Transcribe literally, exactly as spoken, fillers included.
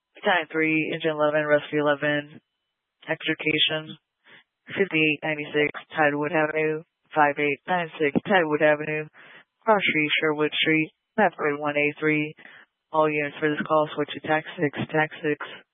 Time three, Engine eleven, Rescue eleven, Extrication, fifty-eight ninety-six, Tidewood Avenue, five eight nine six, Tidewood Avenue, Cross Street, Sherwood Street, map grade one A three. All units for this call switch to tax six, tax six.